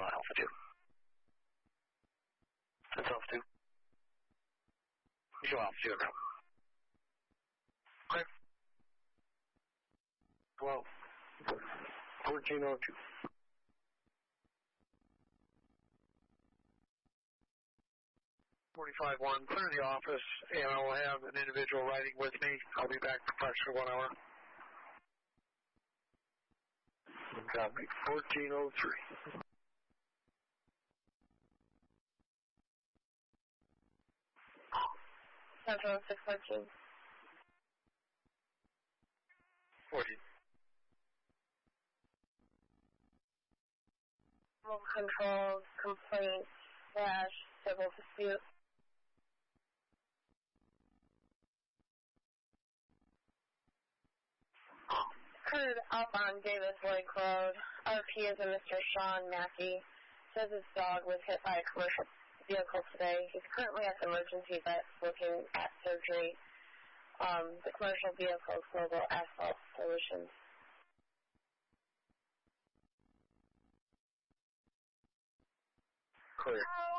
Alpha 2. That's Alpha 2. Show Alpha 2 now. Okay. Well, 1402. .45-1, clear the office, and I will have an individual riding with me. I'll be back for approximately 1 hour. Copy. 1403. Central 613. 14. Control complaint / civil dispute. Occurred up on Davis Lake Road. RP is a Mr. Sean Mackey. Says his dog was hit by a commercial vehicle today. He's currently at the emergency vet looking at surgery. The commercial vehicle is Global Asphalt Solutions. Clear.